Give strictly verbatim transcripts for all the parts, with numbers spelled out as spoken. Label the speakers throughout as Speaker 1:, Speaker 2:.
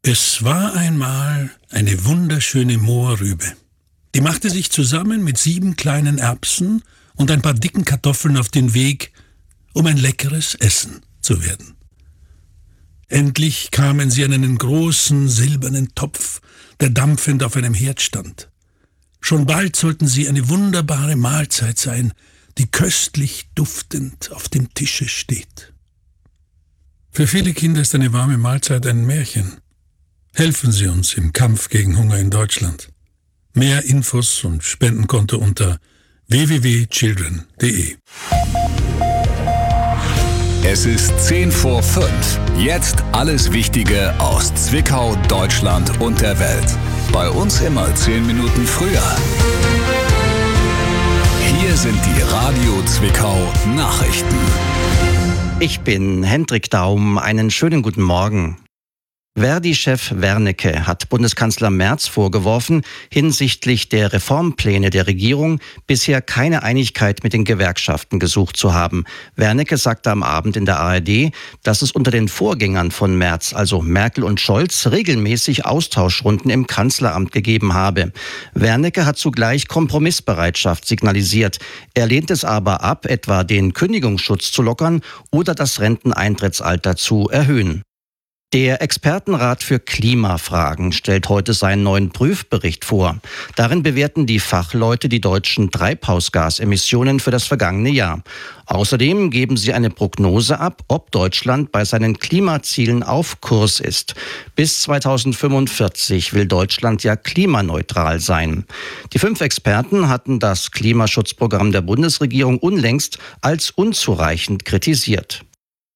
Speaker 1: Es war einmal eine wunderschöne Mohrrübe. Die machte sich zusammen mit sieben kleinen Erbsen und ein paar dicken Kartoffeln auf den Weg, um ein leckeres Essen zu werden. Endlich kamen sie an einen großen silbernen Topf, der dampfend auf einem Herd stand. Schon bald sollten sie eine wunderbare Mahlzeit sein, die köstlich duftend auf dem Tische steht. Für viele Kinder ist eine warme Mahlzeit ein Märchen. Helfen Sie uns im Kampf gegen Hunger in Deutschland. Mehr Infos und Spendenkonto unter w w w punkt children punkt d e.
Speaker 2: Es ist zehn vor fünf. Jetzt alles Wichtige aus Zwickau, Deutschland und der Welt. Bei uns immer zehn Minuten früher. Hier sind die Radio Zwickau Nachrichten.
Speaker 3: Ich bin Hendrik Daum. Einen schönen guten Morgen. Verdi-Chef Wernicke hat Bundeskanzler Merz vorgeworfen, hinsichtlich der Reformpläne der Regierung bisher keine Einigkeit mit den Gewerkschaften gesucht zu haben. Wernicke sagte am Abend in der A R D, dass es unter den Vorgängern von Merz, also Merkel und Scholz, regelmäßig Austauschrunden im Kanzleramt gegeben habe. Wernicke hat zugleich Kompromissbereitschaft signalisiert. Er lehnt es aber ab, etwa den Kündigungsschutz zu lockern oder das Renteneintrittsalter zu erhöhen. Der Expertenrat für Klimafragen stellt heute seinen neuen Prüfbericht vor. Darin bewerten die Fachleute die deutschen Treibhausgasemissionen für das vergangene Jahr. Außerdem geben sie eine Prognose ab, ob Deutschland bei seinen Klimazielen auf Kurs ist. Bis zweitausendfünfundvierzig will Deutschland ja klimaneutral sein. Die fünf Experten hatten das Klimaschutzprogramm der Bundesregierung unlängst als unzureichend kritisiert.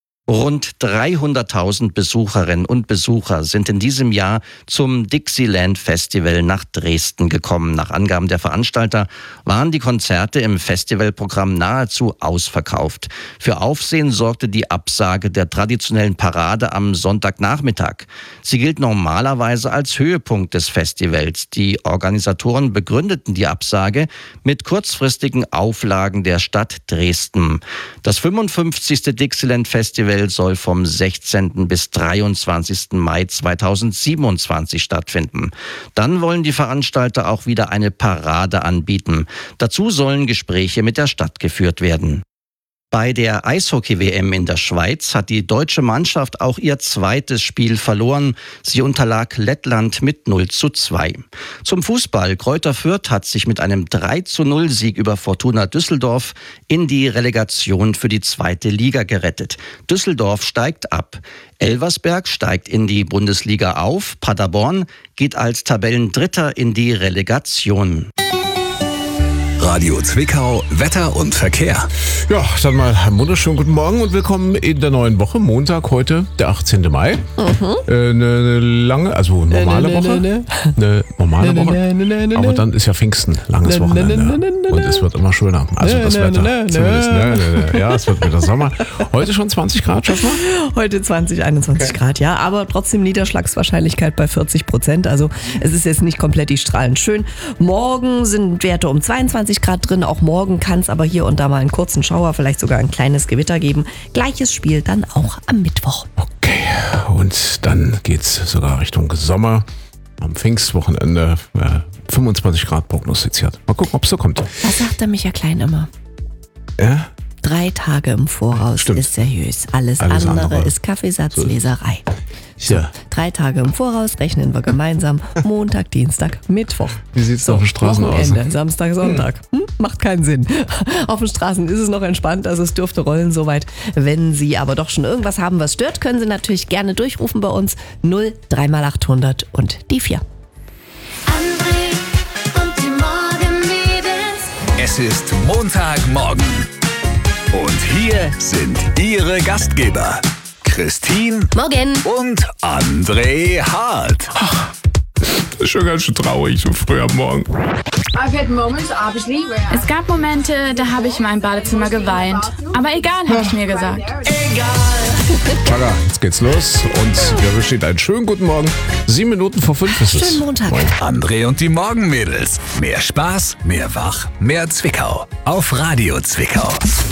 Speaker 3: Rund dreihunderttausend Besucherinnen und Besucher sind in diesem Jahr zum Dixieland Festival nach Dresden gekommen. Nach Angaben der Veranstalter waren die Konzerte im Festivalprogramm nahezu ausverkauft. Für Aufsehen sorgte die Absage der traditionellen Parade am Sonntagnachmittag. Sie gilt normalerweise als Höhepunkt des Festivals. Die Organisatoren begründeten die Absage mit kurzfristigen Auflagen der Stadt Dresden. Das fünfundfünfzigste Dixieland Festival soll vom sechzehnten bis dreiundzwanzigsten Mai zweitausendsiebenundzwanzig stattfinden. Dann wollen die Veranstalter auch wieder eine Parade anbieten. Dazu sollen Gespräche mit der Stadt geführt werden. Bei der Eishockey-W M in der Schweiz hat die deutsche Mannschaft auch ihr zweites Spiel verloren. Sie unterlag Lettland mit null zu zwei. Zum Fußball. Greuther Fürth hat sich mit einem drei zu null Sieg über Fortuna Düsseldorf in die Relegation für die zweite Liga gerettet. Düsseldorf steigt ab. Elversberg steigt in die Bundesliga auf. Paderborn geht als Tabellendritter in die Relegation.
Speaker 2: Radio Zwickau, Wetter und Verkehr.
Speaker 4: Ja, dann mal einen wunderschönen guten Morgen und willkommen in der neuen Woche. Montag, heute, der achtzehnten Mai. Mhm. Äh, eine lange, also normale Woche. Eine normale Woche. Aber dann ist ja Pfingsten, langes Wochenende. Und es wird immer schöner. Also das Wetter. Zumindest, ne, ne, ne. Ja, es wird wieder Sommer. Heute schon zwanzig Grad, Schaffner?
Speaker 5: Heute zwanzig, einundzwanzig okay. Grad, ja. Aber trotzdem Niederschlagswahrscheinlichkeit bei vierzig Prozent. Also es ist jetzt nicht komplett die strahlend schön. Morgen sind Werte um zweiundzwanzig Grad drin. Auch morgen kann es aber hier und da mal einen kurzen Schauer, vielleicht sogar ein kleines Gewitter geben. Gleiches Spiel dann auch am Mittwoch.
Speaker 4: Okay, und dann geht's sogar Richtung Sommer. Am Pfingstwochenende äh, fünfundzwanzig Grad prognostiziert. Mal gucken, ob es so kommt.
Speaker 5: Das sagt der Micha Klein immer.
Speaker 4: Ja?
Speaker 5: Drei Tage im Voraus
Speaker 4: Stimmt.
Speaker 5: ist seriös. Alles,
Speaker 4: Alles
Speaker 5: andere,
Speaker 4: andere
Speaker 5: ist Kaffeesatzleserei. So,
Speaker 4: ja.
Speaker 5: Drei Tage im Voraus rechnen wir gemeinsam. Montag, Dienstag, Mittwoch.
Speaker 4: Wie sieht's
Speaker 5: so,
Speaker 4: auf den Straßen
Speaker 5: Wochenende,
Speaker 4: aus?
Speaker 5: Samstag, Sonntag. Hm, macht keinen Sinn. Auf den Straßen ist es noch entspannt, also es dürfte rollen soweit. Wenn Sie aber doch schon irgendwas haben, was stört, können Sie natürlich gerne durchrufen bei uns. null drei mal achthundert und die vier.
Speaker 6: André und die Morgenmädels.
Speaker 2: Es ist Montagmorgen. Und hier sind Ihre Gastgeber. Christine
Speaker 6: Morgen.
Speaker 2: und André Hart.
Speaker 4: Ach, das ist schon ganz schön traurig, so früh am Morgen.
Speaker 7: Es gab Momente, da habe ich in meinem Badezimmer geweint. Aber egal, habe ich mir gesagt.
Speaker 4: Chaka, jetzt geht's los und wir wünschen Ihnen einen schönen guten Morgen. Sieben Minuten vor fünf ist es.
Speaker 5: Schönen Montag.
Speaker 4: Moin.
Speaker 2: André und die Morgenmädels. Mehr Spaß, mehr Wach, mehr Zwickau. Auf Radio Zwickau.